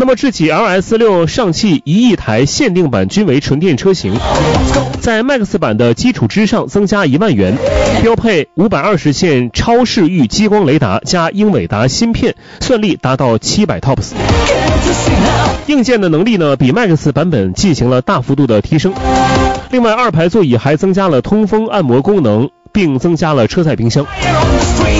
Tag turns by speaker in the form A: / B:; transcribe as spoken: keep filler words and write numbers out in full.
A: 那么智己 L S 六 上汽一亿台限定版均为纯电车型，在 Max 版的基础之上增加一万元，标配五百二十线超视域激光雷达加英伟达芯片，算力达到七百 T O P S。 硬件的能力呢，比 Max 版本进行了大幅度的提升。另外，二排座椅还增加了通风按摩功能，并增加了车载冰箱。